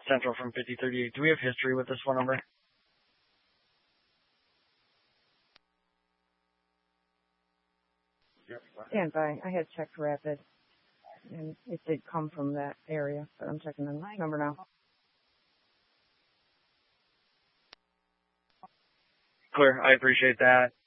Central from 5038. Do we have history with this phone number? Stand by. I had checked Rapid, and it did come from that area, but I'm checking the number now. Clear. I appreciate that.